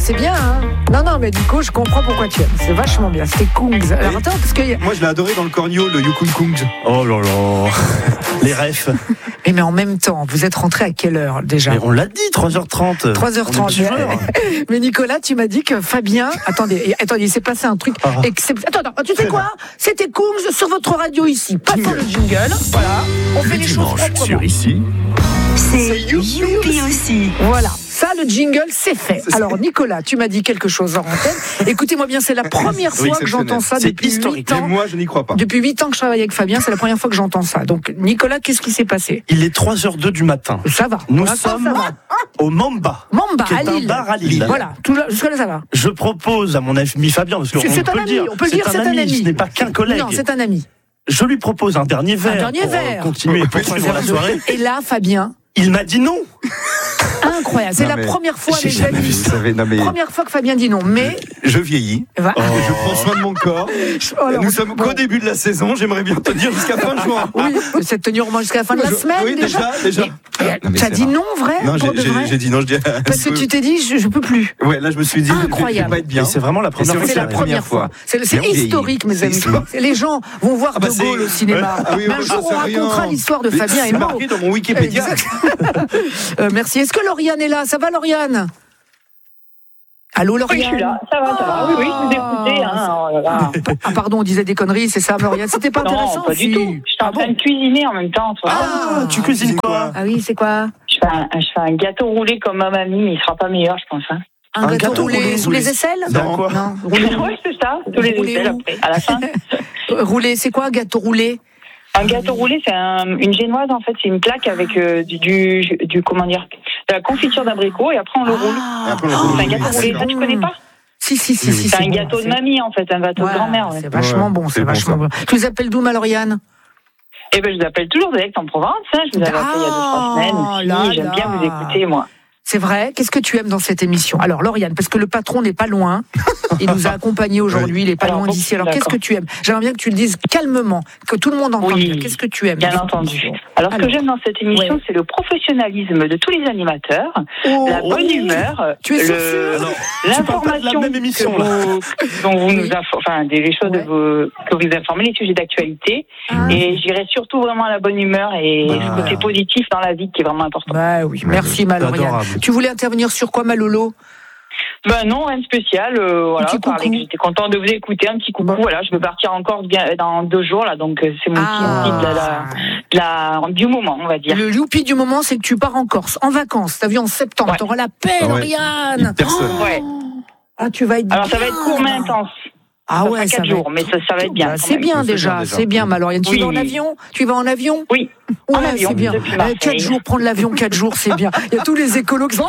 c'est bien, hein. Non, mais Nico, je comprends pourquoi tu aimes. C'est vachement bien. C'était Kungs. Alors attends, parce que... Moi, je l'ai adoré dans le cornio, le Yukun Kungs. Oh là là. Les refs. Mais en même temps, vous êtes rentré à quelle heure déjà ? Mais on l'a dit, 3h30. 3h30. Mais Nicolas, tu m'as dit que Fabien... Attendez, il s'est passé un truc exceptionnel. Attends, tu sais quoi ? C'était Kungs sur votre radio ici. Passons le jingle. Voilà. On fait les choses proprement. Sur ici. C'est Youpi aussi. Voilà. Ça, le jingle, c'est fait. Alors, Nicolas, tu m'as dit quelque chose en antenne. Écoutez-moi bien, c'est la première fois que j'entends ça depuis 8 ans. Mais moi, je n'y crois pas. Depuis 8 ans que je travaille avec Fabien, c'est la première fois que j'entends ça. Donc, Nicolas, qu'est-ce qui s'est passé ? Il est 3h02 du matin. Ça va. Nous sommes au Mamba. Mamba, qui est à Lille. un bar à Lille. Voilà, jusque-là, ça va. Je propose à mon ami Fabien, parce qu'on peut le dire. On peut le dire, c'est un ami. Ce n'est pas qu'un collègue. Non, c'est un ami. Je lui propose un dernier verre. Continuer pour poursuivre la soirée. Et là, Fabien... Il m'a dit non. Incroyable, c'est la première fois, les amis. Première fois que Fabien dit non, mais... Je vieillis, je prends soin de mon corps. Nous sommes qu'au début de la saison, j'aimerais bien tenir jusqu'à fin juin. Oui, cette tenue au moins jusqu'à la fin de la semaine. Oui, déjà. Tu as dit non, vrai ? Non, j'ai dit non, je dis... Parce que tu t'es dit, je peux plus. Ouais, là, je me suis dit, incroyable. Je vais pas être bien. C'est vraiment la première fois. C'est la première fois. C'est historique, mes amis. Les gens vont voir De Gaulle au cinéma. Un jour, on racontera l'histoire de Fabien et Maud. C'est marqué dans mon Wikipédia. Merci. Est-ce que Lauriane est là ? Ça va, Lauriane ? Allô, Lauriane ? Oui, je suis là. Ça va. Oui, je vous écoutais. Ah, pardon, on disait des conneries, c'est ça, Lauriane ? C'était pas intéressant ? Non, pas du tout. J'étais en train de cuisiner en même temps. Tu cuisines quoi ? Ah oui, c'est quoi ? Je fais un gâteau roulé comme ma mamie, mais il sera pas meilleur, je pense. Un gâteau roulé sous les aisselles ? Non. Oui, c'est ça. Sous les aisselles après, à la fin. Roulé, c'est quoi un gâteau roulé ? Un gâteau roulé, c'est une génoise en fait, c'est une plaque avec du comment dire, de la confiture d'abricot et après on le roule. C'est un gâteau roulé, ça tu connais pas ? Si. C'est un gâteau de mamie en fait, un gâteau de grand-mère. C'est vachement bon, c'est vachement bon. Tu les appelles d'où, ma Lauriane ? Eh ben je vous appelle toujours d'Aix-en-Provence, je vous avais appelé il y a 2-3 semaines aussi, j'aime bien vous écouter moi. C'est vrai. Qu'est-ce que tu aimes dans cette émission ? Alors, Lauriane, parce que le patron n'est pas loin. Il nous a accompagnés aujourd'hui. Il n'est pas loin d'ici. Alors, qu'est-ce que tu aimes ? J'aimerais bien que tu le dises calmement, que tout le monde entende. Oui, qu'est-ce que tu aimes ? Bien entendu. Alors, ce que j'aime dans cette émission, c'est le professionnalisme de tous les animateurs, la bonne humeur, tu es sûr l'information, la même émission, dont vous nous informez, des choses que vous informez, les sujets d'actualité. Et j'irai surtout vraiment à la bonne humeur et le côté positif dans la vie qui est vraiment important. Bah oui, merci, ma Lauriane. Tu voulais intervenir sur quoi, ma Lolo ? Ben non, rien de spécial. J'étais content de vous écouter. Un petit coucou. Voilà, je vais partir encore dans 2 jours là, donc c'est mon petit du moment, on va dire. Le youpi du moment, c'est que tu pars en Corse, en vacances. T'as vu en septembre, t'auras la paix, Lauriane. Ah, tu vas être. Alors ça va être court mais intense. Ah ouais, 4 jours, mais ça va être bien. C'est bien déjà, c'est bien, ma Lauriane. Tu vas en avion ? Tu vas en avion ? Oui. Ouais, c'est bien. 4 jours, prendre l'avion 4 jours, c'est bien. Il y a tous les écolos qui sont...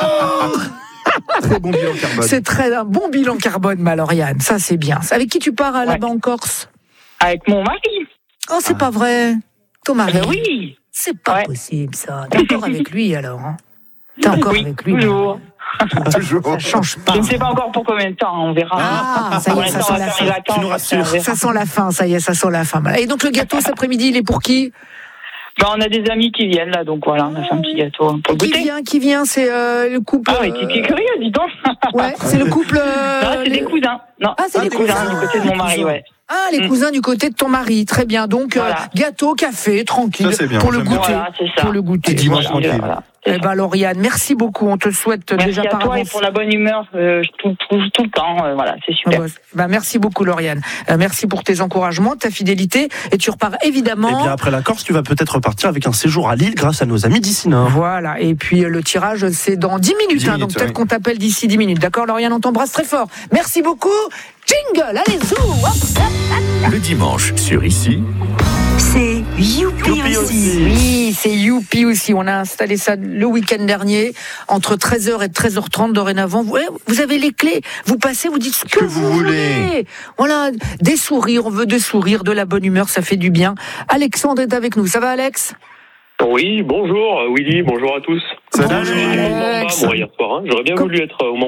Très bon bilan carbone. C'est un bon bilan carbone, ma Lauriane. Ça, c'est bien. Avec qui tu pars là-bas en Corse ? Avec mon mari. Oh, c'est pas vrai. Ton mari ? Oui. C'est pas possible, ça. T'es encore avec lui, alors T'es encore avec lui ? Toujours. Ça change pas. Je ne sais pas encore pour combien de temps, on verra. Ah, ça y est, ça sent la fin. Tu nous rassures. Ça sent la fin, ça y est, ça sent la fin. Et donc le gâteau cet après-midi, il est pour qui ? On a des amis qui viennent là, donc voilà, on a fait un petit gâteau pour le goûter. Qui vient, c'est le couple. Ah oui, t'es curieux, dis donc. Ouais, c'est le couple. Non, c'est des cousins. Non, c'est des cousins du côté de mon mari, ouais. Ah, les cousins du côté de ton mari, très bien. Donc gâteau, café, tranquille, ça, bien. pour le goûter. Voilà, c'est ça. Pour le goûter. Dimanche tranquille. Voilà. Eh ben Lauriane, merci beaucoup. On te souhaite déjà par avance. Merci à toi et pour la bonne humeur tout le temps. Voilà, c'est super. Merci beaucoup Lauriane. Merci pour tes encouragements, ta fidélité. Et tu repars évidemment. Et bien après la Corse, tu vas peut-être repartir avec un séjour à Lille grâce à nos amis d'ici Nord. Voilà. Et puis le tirage, c'est dans 10 minutes. Donc peut-être qu'on t'appelle d'ici 10 minutes. D'accord Lauriane, on t'embrasse très fort. Merci beaucoup. Jingle, allez zou. Le dimanche sur ici. C'est Youpi aussi. Oui, c'est Youpi aussi. On a installé ça le week-end dernier, entre 13h et 13h30 dorénavant. Vous avez les clés. Vous passez, vous dites ce que vous voulez. Voilà, des sourires. On veut des sourires, de la bonne humeur, ça fait du bien. Alexandre est avec nous. Ça va, Alex ? Oui, bonjour Willy, bonjour à tous. Salut Alex. Hier soir, j'aurais bien voulu être au Mamba.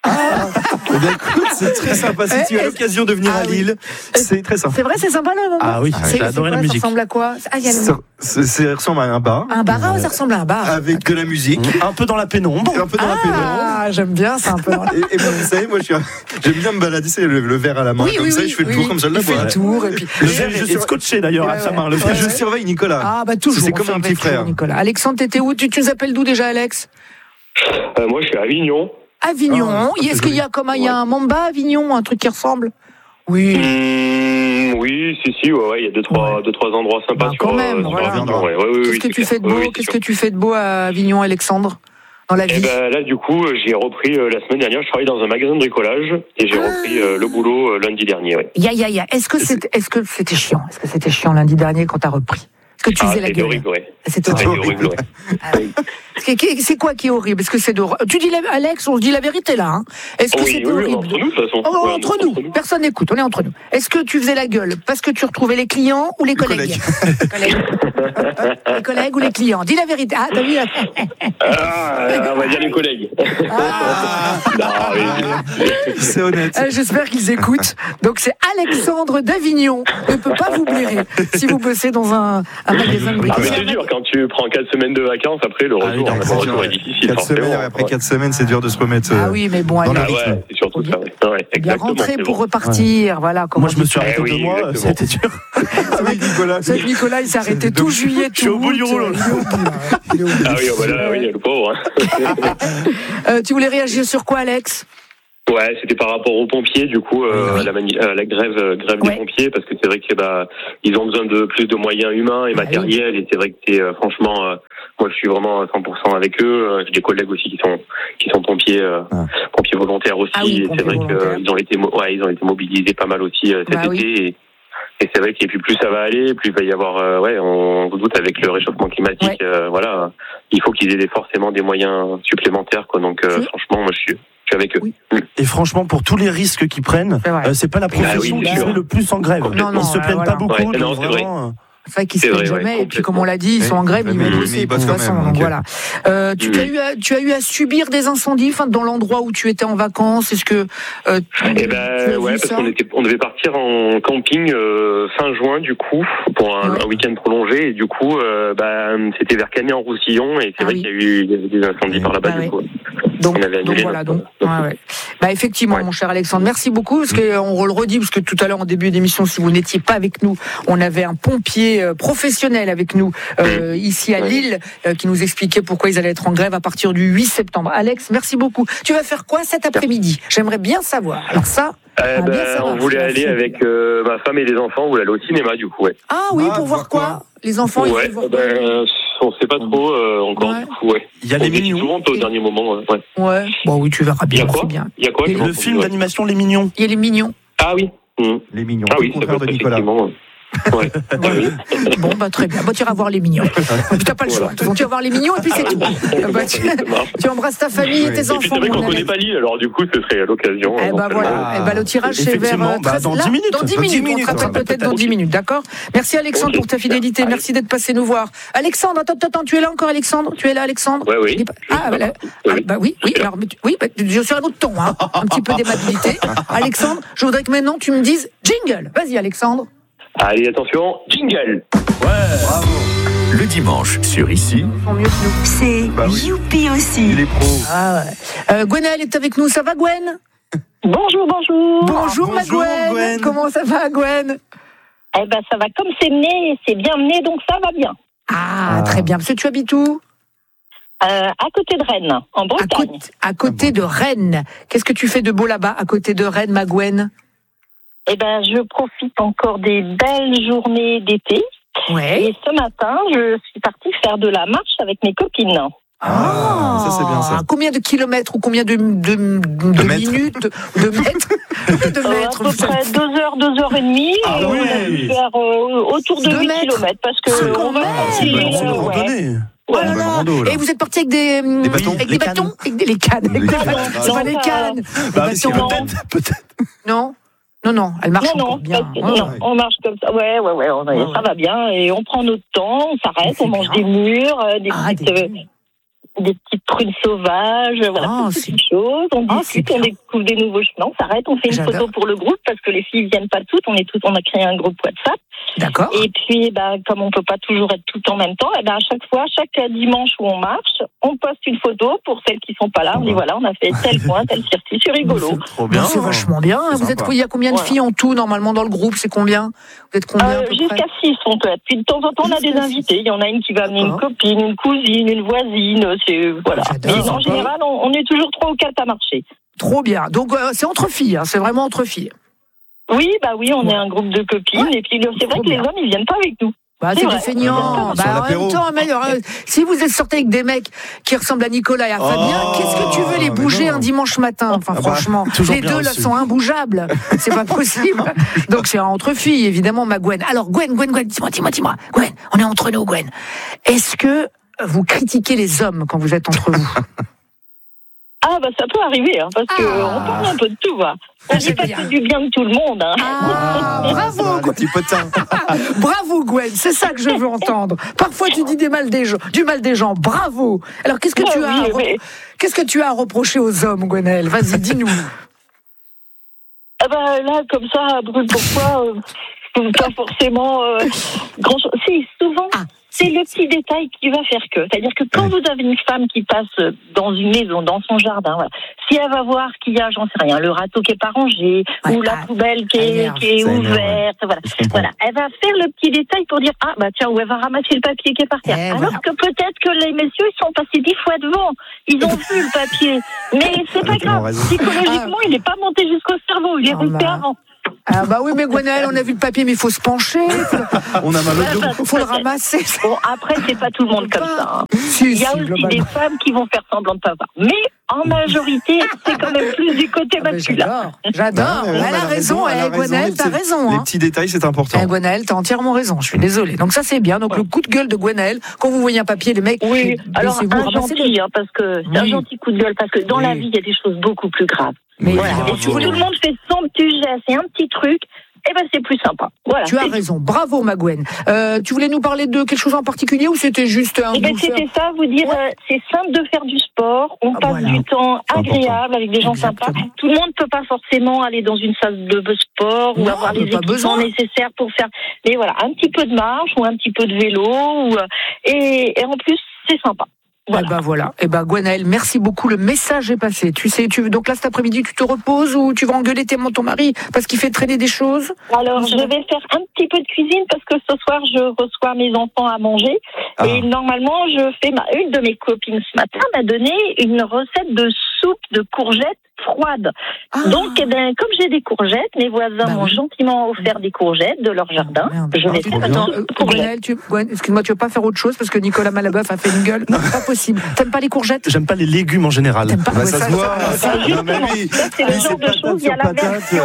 Écoute, c'est très sympa. Si tu as l'occasion de venir à Lille, c'est très sympa. C'est vrai, c'est sympa là, non? Ah oui, j'ai adoré la musique. Ça ressemble à quoi? Ça ressemble à un bar. Un bar, ça ressemble à un bar. Avec de la musique. Un peu dans la pénombre. Ah, j'aime bien, c'est un peu dans la pénombre. Et vous savez, moi, j'aime bien me balader, c'est le verre à la main. Comme ça, je fais le tour comme ça de la boîte. Il fait le tour. Et puis, le verre est scotché d'ailleurs à sa main. Je surveille Nicolas. Ah, bah toujours. C'est comme un petit frère. Nicolas. Alexandre, t'étais où? Tu nous appelles d'où déjà, Alex? Moi, je suis à Avignon. Avignon. Est-ce qu'il y a il y a un Mamba à Avignon, un truc qui ressemble? Oui. Oui, si, il y a deux, trois endroits sympas sur Avignon. Qu'est-ce que tu fais de beau? Qu'est-ce que tu fais de beau à Avignon, Alexandre? Dans la vie? Là, du coup, j'ai repris la semaine dernière. Je travaille dans un magasin de bricolage et j'ai repris le boulot lundi dernier. Ouais. Est-ce que c'était chiant? Est-ce que c'était chiant lundi dernier quand t'as repris? Est-ce que tu faisais la gueule? Horrible, ouais. C'était horrible, C'est quoi qui est horrible? Est-ce que c'est tu dis Alex, on se dit la vérité là, hein? Est-ce que c'était horrible? Entre nous, de toute façon. Entre nous. Personne n'écoute, on est entre nous. Est-ce que tu faisais la gueule parce que tu retrouvais les clients ou les collègues? Les collègues ou les clients? Dis la vérité. Ah, t'as vu? On va dire les collègues. C'est honnête. J'espère qu'ils écoutent. Donc c'est Alexandre d'Avignon. Ne peut pas vous blairer si vous bossez dans un magasin de bricolage. C'est dur, quand tu prends 4 semaines de vacances, après le retour est difficile. 4 semaines, après 4 semaines, c'est dur de se remettre. Oui, mais bon, allez. C'est surtout ça. Bien rentrer pour repartir, voilà. Moi, je me suis arrêté 2 mois, c'était dur. Nicolas, il s'est arrêté tout juillet, tout août. Je suis au bout du rouleau. Le pauvre. Tu voulais réagir sur quoi, Alex? Ouais, c'était par rapport aux pompiers, du coup, la grève des pompiers, parce que c'est vrai que ils ont besoin de plus de moyens humains et matériels, et c'est vrai que franchement, moi je suis vraiment à 100% avec eux. J'ai des collègues aussi qui sont pompiers, pompiers volontaires aussi, et c'est vrai qu'ils ont été mobilisés pas mal aussi cet été. Et c'est vrai que plus ça va aller, plus il va y avoir, on doute avec le réchauffement climatique, il faut qu'ils aient forcément des moyens supplémentaires, quoi. Donc franchement, moi je suis avec eux. Oui. Et franchement, pour tous les risques qu'ils prennent, c'est pas la profession qui fait le plus en grève. Ils se plaignent pas beaucoup. C'est vrai. C'est vrai qu'ils se plaignent jamais. Et puis, comme on l'a dit, ils sont en grève, ils vont bosser de toute façon. Donc voilà. Tu as eu à subir des incendies, dans l'endroit où tu étais en vacances. Est-ce que parce qu'on devait partir en camping fin juin, du coup, pour un week-end prolongé. Et du coup, c'était vers Cagnes-en-Roussillon, et c'est vrai qu'il y a eu des incendies par là-bas, du coup. Donc voilà. Effectivement, mon cher Alexandre, merci beaucoup, parce qu'on le redit, parce que tout à l'heure en début d'émission, si vous n'étiez pas avec nous, on avait un pompier professionnel avec nous ici à Lille qui nous expliquait pourquoi ils allaient être en grève à partir du 8 septembre. Alex, merci beaucoup. Tu vas faire quoi cet après-midi? J'aimerais bien savoir. Alors ça, on voulait aller avec ma femme et les enfants, on voulait aller au cinéma, du coup. Ah oui, pour voir quoi? Les enfants, ils veulent voir quoi? On sait pas trop encore, du coup, Il y a les Mignons. Souvent au dernier moment, Bon, oui, tu verras bien, c'est bien. Il y a quoi? Le film d'animation Les Mignons. Il y a les Mignons. Ah oui. Les Mignons. Ah oui, le contraire de Nicolas. Bon, tu iras voir les Mignons. Tu n'as pas le choix. Donc, tu vas voir les Mignons et puis c'est tout. Tu embrasses ta famille et tes enfants. C'est vrai qu'on ne connaît pas Lille, alors du coup, ce serait l'occasion. Le tirage, c'est vers dans 10 minutes. Dans 10 minutes. On te rappelle peut-être dans 10 minutes, d'accord? Merci Alexandre pour ta fidélité. Merci d'être passé nous voir. Alexandre, attends, tu es là encore, Alexandre? Tu es là, Alexandre? Oui. Oui. Alors, je suis à un autre ton, un petit peu d'aimabilité. Alexandre, je voudrais que maintenant tu me dises jingle. Vas-y, Alexandre. Allez, attention, jingle. Bravo. Le dimanche, sur Ici. Ils font mieux que nous. C'est Youpi aussi. Les pros. Gwenaëlle est avec nous. Ça va, Gwen? Bonjour. Bonjour, ma Gwen. Comment ça va, Gwen? Ça va comme c'est mené, c'est bien mené, donc ça va bien. Très bien. Parce que tu habites où? À côté de Rennes, en Bretagne. À côté de Rennes. Qu'est-ce que tu fais de beau là-bas, à côté de Rennes, ma Gwen? Je profite encore des belles journées d'été. Ouais. Et ce matin, je suis partie faire de la marche avec mes copines. Ça c'est bien ça. Combien de kilomètres ou combien de minutes, de mètres, à peu près 2 heures, 2 heures et demie. On a dû faire autour de 8 kilomètres parce que on va randonnée. Et vous êtes parti avec des bâtons? Avec des bâtons? Avec les cannes. C'est pas les cannes. Peut-être. Non, elle marche encore bien. On marche comme ça. Ça va bien. Et on prend notre temps, on s'arrête, on mange des mûres, des petites... des petites prunes sauvages, voilà, toutes ces choses. On discute, on découvre des nouveaux chemins, on s'arrête, on fait une photo pour le groupe parce que les filles viennent pas toutes, on a créé un groupe WhatsApp. D'accord. Et puis, comme on peut pas toujours être tout en même temps, à chaque fois, chaque dimanche où on marche, on poste une photo pour celles qui sont pas là. On dit voilà, on a fait tel point, tel circuit, c'est rigolo. C'est trop bien. C'est vachement bien. Il y a combien de filles en tout normalement dans le groupe? C'est combien? Vous êtes combien jusqu'à 6 on peut être. Puis de temps en temps, on a des invités. Il y en a une qui va amener une copine, une cousine, une voisine. Voilà. Mais en général, on est toujours 3 ou 4 à marcher. Trop bien. Donc c'est entre filles. C'est vraiment entre filles. Oui, on est un groupe de copines. Et puis c'est vrai que les hommes, ils viennent pas avec nous. C'est des feignants. En même temps, si vous êtes sortis avec des mecs qui ressemblent à Nicolas et à Fabien, qu'est-ce que tu veux les bouger un dimanche matin? Enfin, franchement, les deux là sont imbougeables. C'est pas possible. Donc c'est entre filles, évidemment, ma Gwen. Alors Gwen, dis-moi. Gwen, on est entre nous, Gwen. Est-ce que vous critiquez les hommes quand vous êtes entre vous? Ça peut arriver, parce que on parle un peu de tout, On dit pas du bien de tout le monde, bravo, Gwen. Petit potin. Bravo, Gwen, c'est ça que je veux entendre. Parfois, tu dis du mal des gens. Bravo. Alors, qu'est-ce que tu as à reprocher aux hommes, Gwenaëlle? Vas-y, dis-nous. Là, comme ça, pourquoi pas forcément grand-chose. Si, souvent... C'est le petit détail qui va faire que. C'est-à-dire que quand vous avez une femme qui passe dans une maison, dans son jardin, si elle va voir qu'il y a, j'en sais rien, le râteau qui est pas rangé, ou la poubelle qui est ouverte, voilà. Elle va faire le petit détail pour dire, ou elle va ramasser le papier qui est par terre. Alors que peut-être que les messieurs, ils sont passés 10 fois devant. Ils ont vu le papier. Mais c'est pas grave. Psychologiquement, il n'est pas monté jusqu'au cerveau. Il est resté avant. Oui, mais Gwenaëlle, on a vu le papier, mais il faut se pencher. On a mal au dos. Faut le ramasser. Bon, après, c'est pas tout le monde comme ça. Il y a aussi des femmes qui vont faire semblant de pas voir. Mais en majorité, c'est quand même plus du côté masculin. J'adore. Elle a raison. Gwenaëlle, t'as raison. Les petits détails, c'est important. Gwenaëlle, t'as entièrement raison. Je suis désolée. Donc ça, c'est bien. Donc le coup de gueule de Gwenaëlle, quand vous voyez un papier, les mecs. Oui, alors un gentil, parce que c'est un gentil coup de gueule, parce que dans la vie, il y a des choses beaucoup plus graves. Mais et si tout le monde fait son petit geste et un petit truc, c'est plus sympa. Voilà, tu as raison. Bravo, ma Gwen. Tu voulais nous parler de quelque chose en particulier ou c'était juste un... C'était ça, vous dire, c'est simple de faire du sport. On passe du temps agréable avec des gens sympas. Tout le monde ne peut pas forcément aller dans une salle de sport ou avoir les équipements nécessaires pour faire... Mais voilà, un petit peu de marche ou un petit peu de vélo. Et en plus, c'est sympa. Voilà. Gwenaëlle, merci beaucoup. Le message est passé. Tu sais, donc là cet après-midi, tu te reposes ou tu vas engueuler ton mari parce qu'il fait traîner des choses? Alors, je vais faire un petit peu de cuisine parce que ce soir, je reçois mes enfants à manger. Et normalement, une de mes copines ce matin m'a donné une recette de soupe de courgettes froides. Donc, comme j'ai des courgettes, mes voisins m'ont gentiment offert des courgettes de leur jardin. Je vais faire une soupe de courgettes. Excuse-moi, tu veux pas faire autre chose parce que Nicolas Malabeuf a fait une gueule? Non, pas possible. T'aimes pas les courgettes? J'aime pas les légumes en général. Ça se voit. Ça, c'est le genre de choses. Il y a la version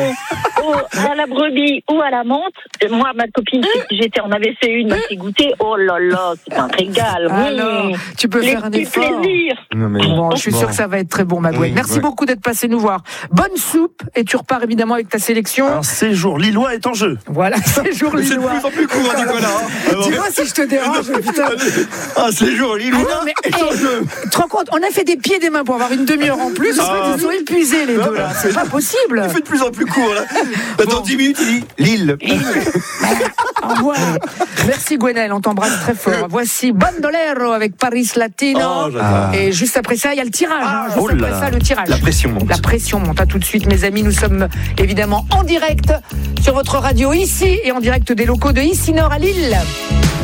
à la brebis ou à la menthe. Moi, ma copine, on avait fait une, m'a fait goûter. Oh là là, c'est un régal. Alors, tu peux faire un effort. Plaisir. Je suis sûre que ça va être très bon, ma Gwen. Merci beaucoup d'être passé nous voir. Bonne soupe et tu repars évidemment avec ta sélection. Un séjour lillois est en jeu. Voilà, séjour lillois. C'est de plus en plus court, Nicolas. Dis-moi si je te dérange, putain. Un séjour lillois est en jeu. Tu te rends compte, on a fait des pieds et des mains pour avoir une demi-heure en plus. Ils sont épuisés les deux là. C'est pas possible. Il fait de plus en plus court là. Dans 10 minutes, il dit Lille. Voilà. Merci Gwenaëlle, on t'embrasse très fort. Voici Bandolero avec Paris Latino. Et juste après ça, il y a le tirage. Juste après ça, le tirage. La pression monte. La pression monte. À tout de suite, mes amis. Nous sommes évidemment en direct sur votre radio ici et en direct des locaux de Ici Nord à Lille.